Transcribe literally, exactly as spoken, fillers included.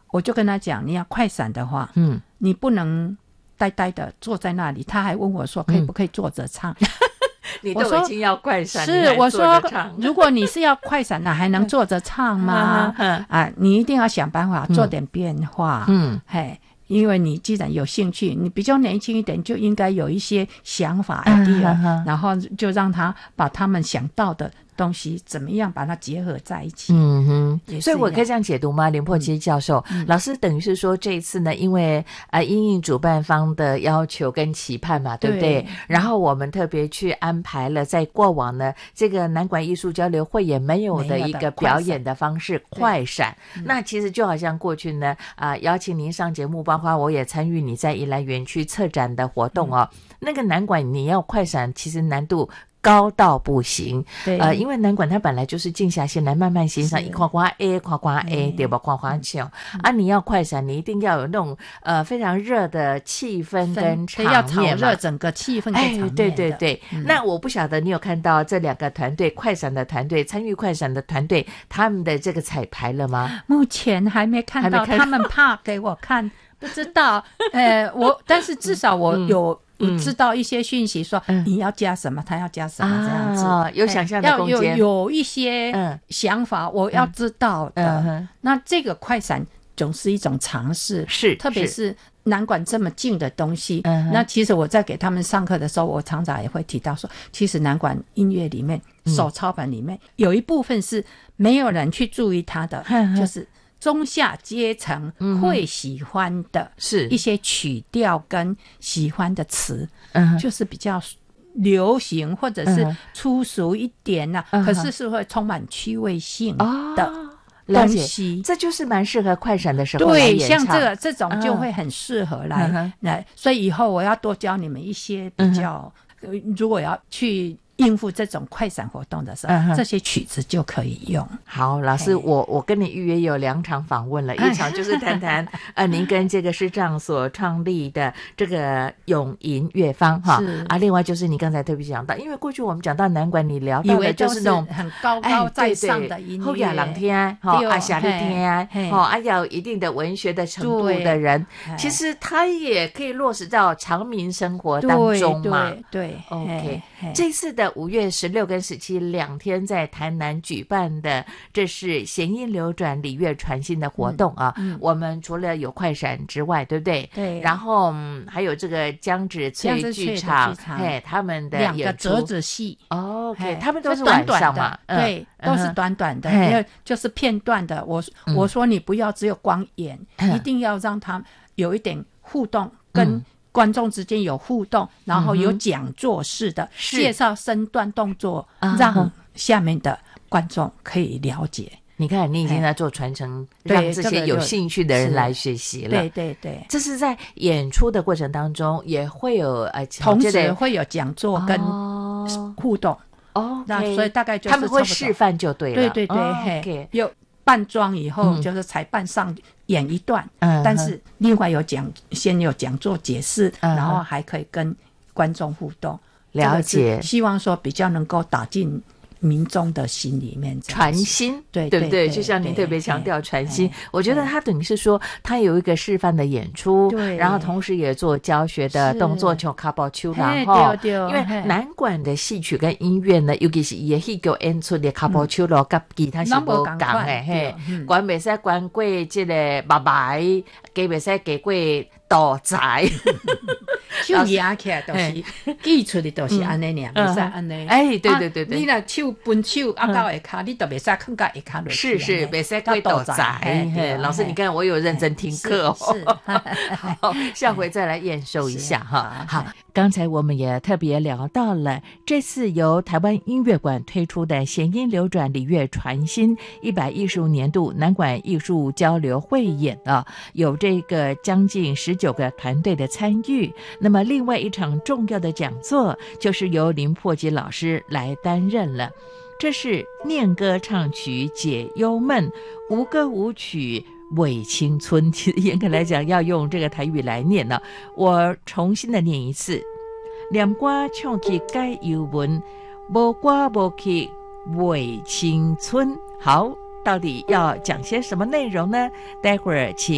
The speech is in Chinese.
我就跟他讲，你要快闪的话，嗯，你不能呆呆的坐在那里。他还问我说，可以不可以坐着唱？嗯你都已经要快闪， 是我说，如果你是要快闪的，还能坐着唱吗？啊，你一定要想办法做点变化。嗯，嘿，因为你既然有兴趣，你比较年轻一点，就应该有一些想法 idea，嗯，然后就让他把他们想到的东西怎么样把它结合在一起。嗯哼，所以我可以这样解读吗？林珀基教授，嗯，老师等于是说这一次呢，因为呃因应主办方的要求跟期盼嘛，对不对？然后我们特别去安排了在过往呢这个南管艺术交流会也没有的一个表演的方式快闪。那其实就好像过去呢啊、呃、邀请您上节目，包括我也参与你在宜兰园区策展的活动哦。嗯，那个南管你要快闪，其实难度高到不行。对，呃，因为南管它本来就是静下心来慢慢欣赏，一夸夸 A 夸夸 A， 对吧？夸夸笑啊！你要快闪，你一定要有那种呃非常热的气氛跟场面嘛，要炒热整个气氛跟场面的。哎， 对对对。嗯，那我不晓得你有看到这两个团队快闪的团队参与快闪的团队他们的这个彩排了吗？ 目前还没看到，他们怕给我看，不知道。呃，我但是至少我有。嗯我知道一些讯息说，嗯，你要加什么，他要加什么，这样子，啊， 有想象的空间， 要有有一些想法，嗯，我要知道的。嗯，那这个快闪总是一种尝试，是，特别是南管这么近的东西。嗯，那其实我在给他们上课的时候，我常常也会提到说，其实南管音乐里面，手抄本里面，嗯，有一部分是没有人去注意它的，嗯，就是中下阶层会喜欢的是一些曲调跟喜欢的词，嗯，就是比较流行或者是粗俗一点啊，嗯，可是是会充满趣味性的东西， 哦，这就是蛮适合快闪的时候来演唱。 对，像这个这种就会很适合来，嗯，来，所以以后我要多教你们一些比较，嗯，如果要去应付这种快闪活动的时候，嗯，这些曲子就可以用。 好，老师，我我跟你预约有两场访问了，一场就是谈谈呃您跟这个视障所创立的这个永银乐坊哈，啊，另外就是你刚才特别讲到，因为过去我们讲到南管，你聊到的就是那种很高高在上的音乐， 后亚郎天哈，阿霞的天哈，啊有一定的文学的程度的人，其实他也可以落实到常民生活当中嘛。 对对对 ，OK， 这次的五月十六跟十七两天在台南举办的，这是弦音流转礼乐传心的活动啊。嗯嗯，我们除了有快闪之外，对不对？对。然后、嗯、还有这个江芷翠剧场，嘿，他们的两个折子戏。 哦 ，OK， 他们都是晚上嘛， 短短的，对，嗯，都是短短的，因为就是片段的。我、嗯、我说你不要只有光演，嗯，一定要让他有一点互动跟。嗯观众之间有互动，然后有讲座式的、嗯、介绍身段动作，让下面的观众可以了解。 你看，你已经在做传承，让这些有兴趣的人来学习了。 对对对， 这是在演出的过程当中也会有呃， 同时会有讲座跟互动。 哦， 那所以大概就是他们会示范就对了。 对对对，哦、嘿，有扮装以后、嗯、就是才扮上演一段，嗯，但是另外有讲，先有讲座解释、嗯，然后还可以跟观众互动， 了解，这个、 希望说比较能够打进民众的心里面， 传心， 对对不对？就像您特别强调传心，我觉得他等于是说，他有一个示范的演出，对，然后同时也做教学的动作，像卡宝秋然后，因为南管的戏曲跟音乐呢，尤其是也是个演出的卡宝秋咯，跟其他是无共的嘿，管袂使管过这个白白，加袂使加过大仔。 手压起来都是记出的，都是安尼样，袂使安尼。 哎，对对对对， 你若手分手压到下骹，你都袂使放到下骹落去。 是是，袂使过大仔。老师，你看我有认真听课哦。好，下回再来验收一下哈。好，刚才我们也特别聊到了这次由台湾音乐馆推出的弦音流转礼乐传心一百一十五年度南管艺术交流汇演啊，有这个将近十九个团队的参与。那么另外一场重要的讲座就是由林珀基老师来担任了，这是念歌唱曲解忧闷，无歌无曲伪青春。其实严格来讲要用这个台语来念呢，我重新的念一次：念歌唱曲解忧闷，无歌无曲伪青春。好，到底要讲些什么内容呢？待会儿请